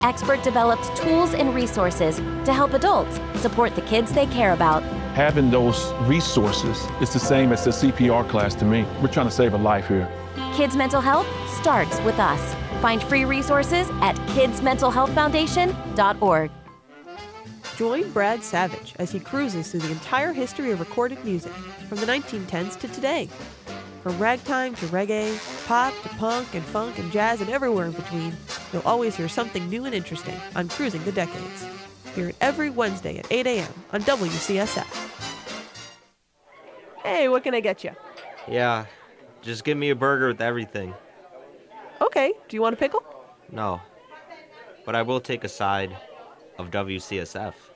expert-developed tools and resources to help adults support the kids they care about. Having those resources is the same as the CPR class to me. We're trying to save a life here. Kids' mental health starts with us. Find free resources at kidsmentalhealthfoundation.org. Join Brad Savage as he cruises through the entire history of recorded music, from the 1910s to today. From ragtime to reggae, pop to punk and funk and jazz and everywhere in between, you'll always hear something new and interesting on Cruising the Decades. Hear it every Wednesday at 8 a.m. on WCSF. Hey, what can I get you? Yeah, just give me a burger with everything. Okay, do you want a pickle? No, but I will take a side of WCSF.